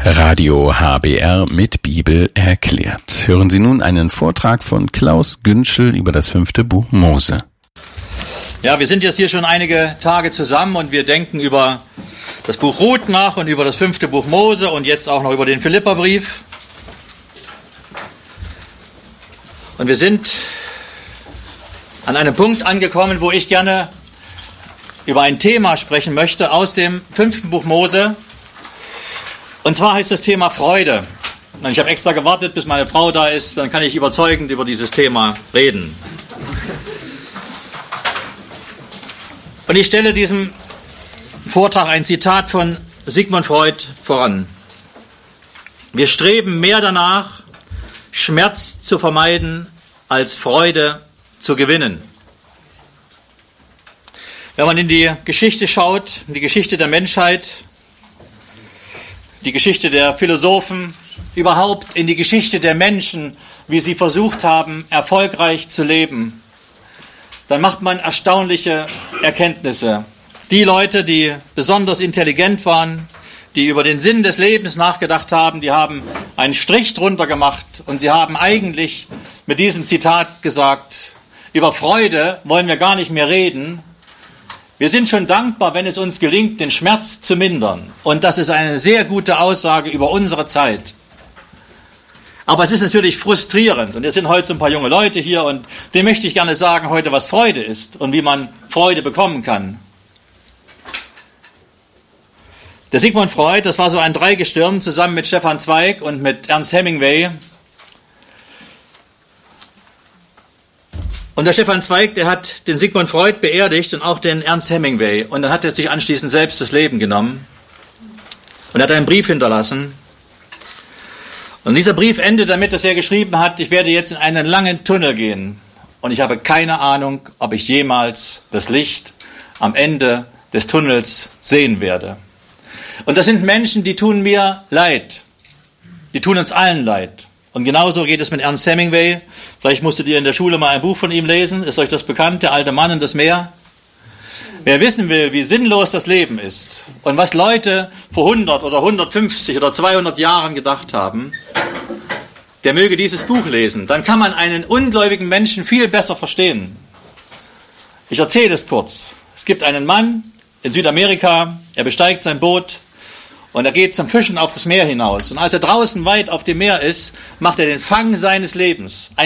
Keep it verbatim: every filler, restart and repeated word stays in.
Radio H B R mit Bibel erklärt. Hören Sie nun einen Vortrag von Klaus Günschel über das fünfte Buch Mose. Ja, wir sind jetzt hier schon einige Tage zusammen und wir denken über das Buch Ruth nach und über das fünfte Buch Mose und jetzt auch noch über den Philipperbrief. Und wir sind an einem Punkt angekommen, wo ich gerne über ein Thema sprechen möchte aus dem fünften Buch Mose. Und zwar heißt das Thema Freude. Und ich habe extra gewartet, bis meine Frau da ist, dann kann ich überzeugend über dieses Thema reden. Und ich stelle diesem Vortrag ein Zitat von Sigmund Freud voran. Wir streben mehr danach, Schmerz zu vermeiden, als Freude zu gewinnen. Wenn man in die Geschichte schaut, in die Geschichte der Menschheit, die Geschichte der Philosophen, überhaupt in die Geschichte der Menschen, wie sie versucht haben, erfolgreich zu leben, dann macht man erstaunliche Erkenntnisse. Die Leute, die besonders intelligent waren, die über den Sinn des Lebens nachgedacht haben, die haben einen Strich drunter gemacht und sie haben eigentlich mit diesem Zitat gesagt, über Freude wollen wir gar nicht mehr reden. Wir sind schon dankbar, wenn es uns gelingt, den Schmerz zu mindern. Und das ist eine sehr gute Aussage über unsere Zeit. Aber es ist natürlich frustrierend. Und es sind heute so ein paar junge Leute hier und denen möchte ich gerne sagen heute, was Freude ist und wie man Freude bekommen kann. Der Sigmund Freud, das war so ein Dreigestirn zusammen mit Stefan Zweig und mit Ernst Hemingway. Und der Stefan Zweig, der hat den Sigmund Freud beerdigt und auch den Ernst Hemingway. Und dann hat er sich anschließend selbst das Leben genommen und hat einen Brief hinterlassen. Und dieser Brief endet damit, dass er geschrieben hat, ich werde jetzt in einen langen Tunnel gehen. Und ich habe keine Ahnung, ob ich jemals das Licht am Ende des Tunnels sehen werde. Und das sind Menschen, die tun mir leid. Die tun uns allen leid. Und genauso geht es mit Ernst Hemingway. Vielleicht musstet ihr in der Schule mal ein Buch von ihm lesen. Ist euch das bekannt? Der alte Mann und das Meer? Wer wissen will, wie sinnlos das Leben ist und was Leute vor hundert oder hundertfünfzig oder zweihundert Jahren gedacht haben, der möge dieses Buch lesen. Dann kann man einen ungläubigen Menschen viel besser verstehen. Ich erzähle es kurz. Es gibt einen Mann in Südamerika, er besteigt sein Boot und er geht zum Fischen auf das Meer hinaus. Und als er draußen weit auf dem Meer ist, macht er den Fang seines Lebens.